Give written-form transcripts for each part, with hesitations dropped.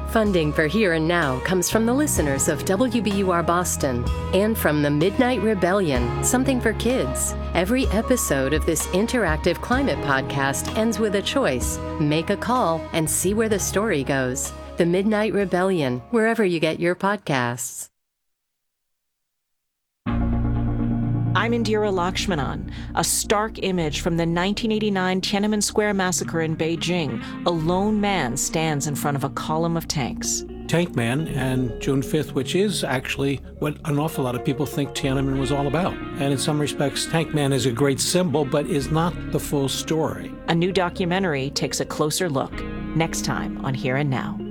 Funding for Here and Now comes from the listeners of WBUR Boston and from the Midnight Rebellion, Something for Kids. Every episode of this interactive climate podcast ends with a choice. Make a call and see where the story goes. The Midnight Rebellion, wherever you get your podcasts. I'm Indira Lakshmanan. A stark image from the 1989 Tiananmen Square massacre in Beijing. A lone man stands in front of a column of tanks. Tank Man and June 5th, which is actually what an awful lot of people think Tiananmen was all about. And in some respects, Tank Man is a great symbol, but is not the full story. A new documentary takes a closer look next time on Here and Now.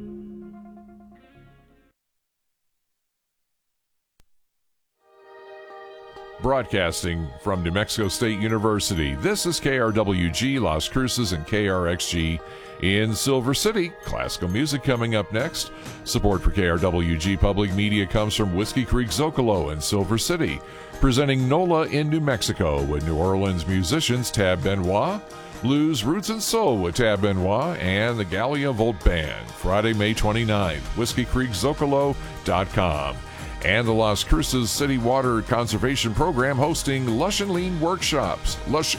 Broadcasting from New Mexico State University, this is KRWG Las Cruces and KRXG in Silver City. Classical music coming up next. Support for KRWG Public Media comes from Whiskey Creek Zocalo in Silver City, presenting NOLA in New Mexico with New Orleans musicians Tab Benoit, Blues, Roots, and Soul with Tab Benoit, and the Gallia Volt Band, Friday, May 29th, whiskeycreekzocalo.com. And the Las Cruces City Water Conservation Program hosting Lush and Learn workshops,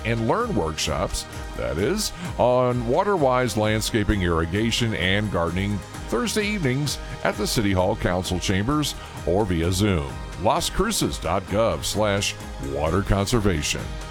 that is, on water-wise landscaping, irrigation, and gardening Thursday evenings at the City Hall Council Chambers or via Zoom. LasCruces.gov/water conservation.